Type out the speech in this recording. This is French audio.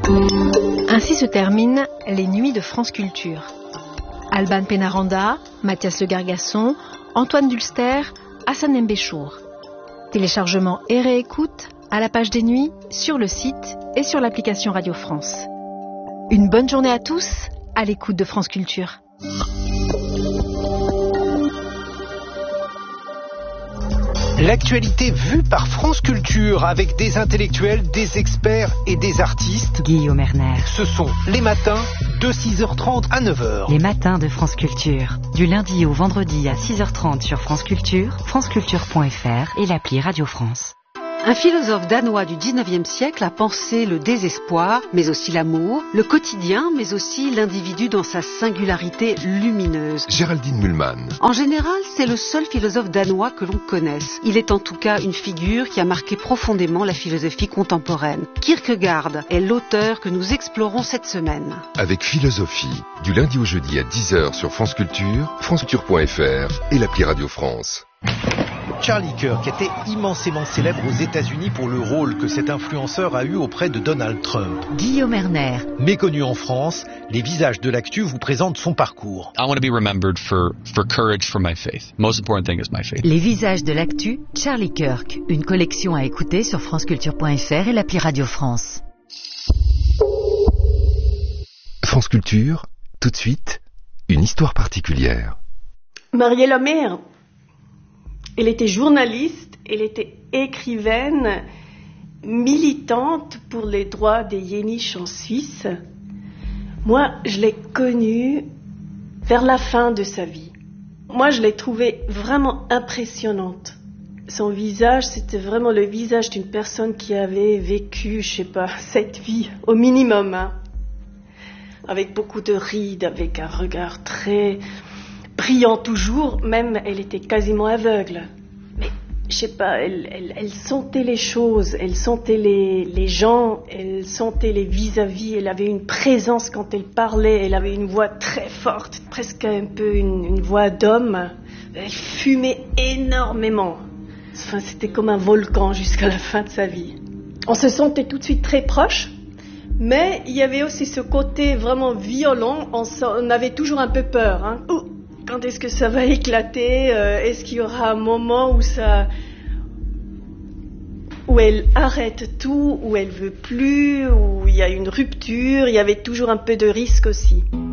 Ainsi se terminent les nuits de France Culture. Alban Pénaranda, Mathias Le Gargasson, Antoine Dulster, Hassan Mbéchour. Téléchargement et réécoute à la page des nuits, sur le site et sur l'application Radio France. Une bonne journée à tous, à l'écoute de France Culture. L'actualité vue par France Culture avec des intellectuels, des experts et des artistes. Guillaume Erner. Ce sont les matins de 6h30 à 9h. Les matins de France Culture. Du lundi au vendredi à 6h30 sur France Culture, franceculture.fr et l'appli Radio France. Un philosophe danois du 19e siècle a pensé le désespoir, mais aussi l'amour, le quotidien, mais aussi l'individu dans sa singularité lumineuse. Géraldine Mühlmann. En général, c'est le seul philosophe danois que l'on connaisse. Il est en tout cas une figure qui a marqué profondément la philosophie contemporaine. Kierkegaard est l'auteur que nous explorons cette semaine. Avec Philosophie, du lundi au jeudi à 10h sur France Culture, franceculture.fr et l'appli Radio France. Charlie Kirk était immensément célèbre aux États-Unis pour le rôle que cet influenceur a eu auprès de Donald Trump. Guillaume Erner. Méconnu en France, les visages de l'actu vous présentent son parcours. I want to be remembered for courage for my faith. Most important thing is my faith. Les visages de l'actu, Charlie Kirk. Une collection à écouter sur franceculture.fr et l'appli Radio France. France Culture, tout de suite, une histoire particulière. Mariella Mehr. Elle était journaliste, elle était écrivaine, militante pour les droits des Yéniches en Suisse. Moi, je l'ai connue vers la fin de sa vie. Moi, je l'ai trouvée vraiment impressionnante. Son visage, c'était vraiment le visage d'une personne qui avait vécu, je sais pas, 7 vies au minimum, hein. Avec beaucoup de rides, avec un regard très brillant toujours, même elle était quasiment aveugle. Mais je sais pas, elle sentait les choses, elle sentait les gens, elle sentait les vis-à-vis, elle avait une présence quand elle parlait, elle avait une voix très forte, presque un peu une voix d'homme. Elle fumait énormément. Enfin, c'était comme un volcan jusqu'à la fin de sa vie. On se sentait tout de suite très proches, mais il y avait aussi ce côté vraiment violent, on avait toujours un peu peur, hein. Quand est-ce que ça va éclater? Est-ce qu'il y aura un moment où elle arrête tout, où elle veut plus, où il y a une rupture? Il y avait toujours un peu de risque aussi.